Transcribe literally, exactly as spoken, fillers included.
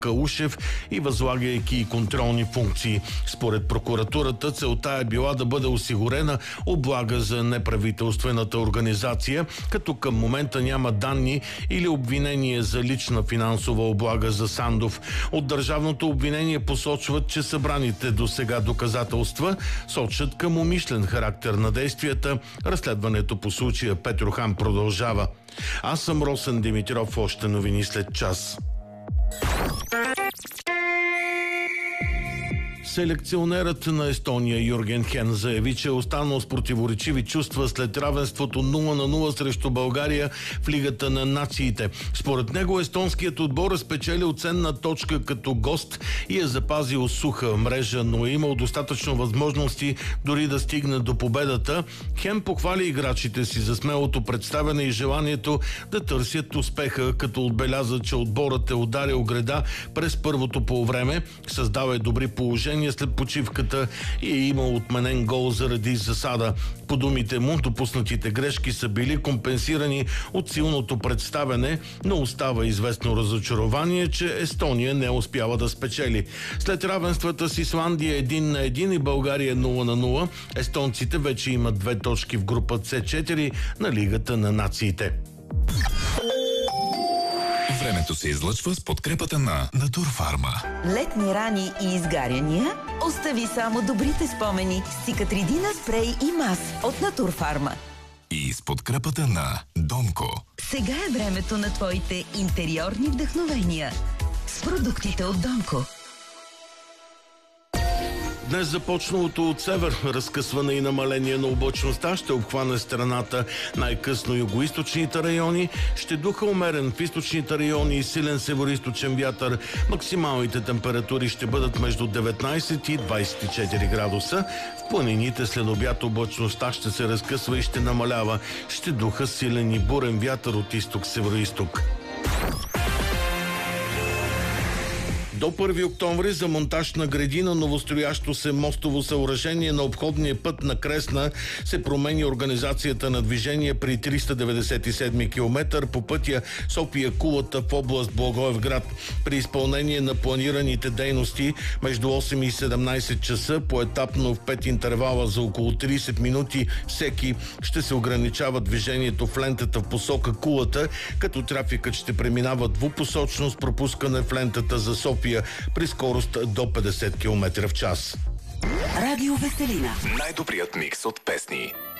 Калушев и възлагайки и контролни функции. Според прокуратурата целта е била да бъде осигурена облага за неправителствената организация, като към момента няма данни или обвинение за лична финансова облага за Сандов. От държавното обвинение посочват, че събраните до сега доказателства сочат към умишлен характер на действията. Разследването по случая Петрохан продължава. Аз съм Росен Димитров, още новини след час. Селекционерът на Естония Юрген Хен заяви, че е останал с противоречиви чувства след равенството нула на нула срещу България в Лигата на нациите. Според него естонският отбор е спечелил ценна точка като гост и е запазил суха мрежа, но е имал достатъчно възможности дори да стигне до победата. Хен похвали играчите си за смелото представяне и желанието да търсят успеха, като отбеляза, че отборът е ударил греда през първото полувреме, създава е добри положения след почивката и е имал отменен гол заради засада. По думите му, допуснатите грешки са били компенсирани от силното представяне, но остава известно разочарование, че Естония не успява да спечели. След равенствата с Исландия един на един и България нула на нула, естонците вече имат две точки в група С четири на Лигата на нациите. Времето се излъчва с подкрепата на Натурфарма. Летни рани и изгаряния? Остави само добрите спомени с Цикатридина спрей и мас от Натурфарма. И с подкрепата на Донко. Сега е времето на твоите интериорни вдъхновения с продуктите от Донко. Днес започналото от север разкъсване и намаление на облачността ще обхване страната, най-късно югоизточните райони. Ще духа умерен в източните райони и силен североизточен вятър. Максималните температури ще бъдат между деветнайсет и двайсет и четири градуса. В планините след обяд облачността ще се разкъсва и ще намалява. Ще духа силен и бурен вятър от изток-североизток. До първи октомври за монтаж на греди на новостроящо се мостово съоръжение на обходния път на Кресна се променя организацията на движение при триста деветдесет и седми километър по пътя София-Кулата в област Благоевград. При изпълнение на планираните дейности между осем и седемнайсет часа поетапно в пет интервала за около трийсет минути всеки ще се ограничава движението в лентата в посока Кулата, като трафикът ще преминава двупосочно с пропускане в лентата за София при скорост до петдесет километра в час. Радио Веселина. Най-добрият микс от песни.